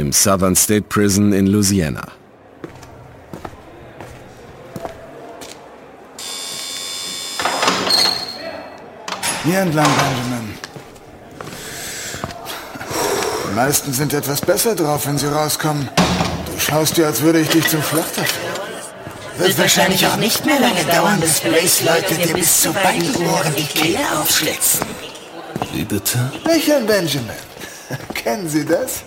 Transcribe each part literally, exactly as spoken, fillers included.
dem Southern State Prison in Louisiana. Hier entlang, Benjamin. Die meisten sind etwas besser drauf, wenn sie rauskommen. Du schaust dir, als würde ich dich zum Schlachter führen. Wird wahrscheinlich auch nicht mehr lange dauern, bis Blaze-Leute dir bis zu beiden Ohren die Kehle aufschlitzen. Wie bitte? Lächeln, Benjamin. Kennen Sie das?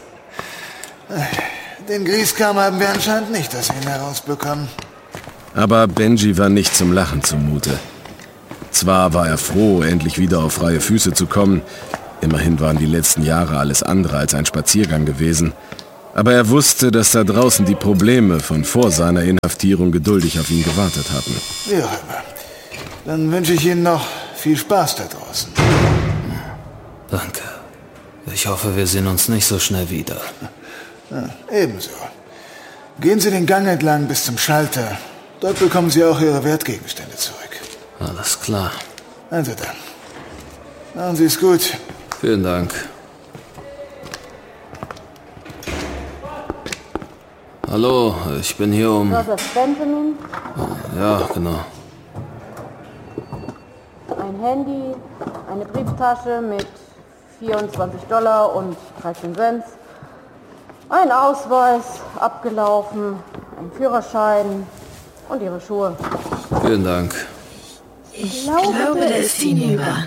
Den Grieskram haben wir anscheinend nicht aus Ihnen herausbekommen. Aber Benji war nicht zum Lachen zumute. Zwar war er froh, endlich wieder auf freie Füße zu kommen. Immerhin waren die letzten Jahre alles andere als ein Spaziergang gewesen. Aber er wusste, dass da draußen die Probleme von vor seiner Inhaftierung geduldig auf ihn gewartet hatten. Wie auch immer. Dann wünsche ich Ihnen noch viel Spaß da draußen. Danke. Ich hoffe, wir sehen uns nicht so schnell wieder. Ja, ebenso. Gehen Sie den Gang entlang bis zum Schalter. Dort bekommen Sie auch Ihre Wertgegenstände zurück. Alles klar. Also dann. Machen Sie es gut. Vielen Dank. Hallo, ich bin hier um... Joseph Benjamin. Ja, genau. Ein Handy, eine Brieftasche mit vierundzwanzig Dollar und dreizehn Cent. Ein Ausweis, abgelaufen, ein Führerschein und Ihre Schuhe. Vielen Dank. Ich glaube, da ist hinüber.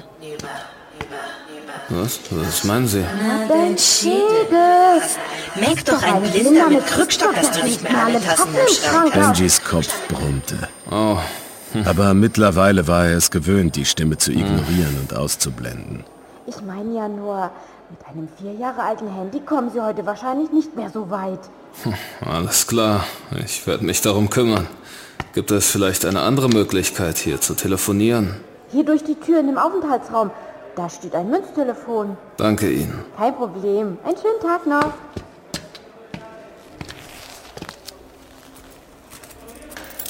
Was? Was meinen Sie? Na, dein Schädel. Merk doch ein Blinder mit Krückstock, dass du nicht mehr alle Tassen im Schrank hast. Benjis Kopf brummte. Oh. Aber mittlerweile war er es gewöhnt, die Stimme zu ignorieren und auszublenden. Ich meine ja nur, mit einem vier Jahre alten Handy kommen Sie heute wahrscheinlich nicht mehr so weit. Alles klar. Ich werde mich darum kümmern. Gibt es vielleicht eine andere Möglichkeit, hier zu telefonieren? Hier durch die Tür in dem Aufenthaltsraum. Da steht ein Münztelefon. Danke Ihnen. Kein Problem. Einen schönen Tag noch.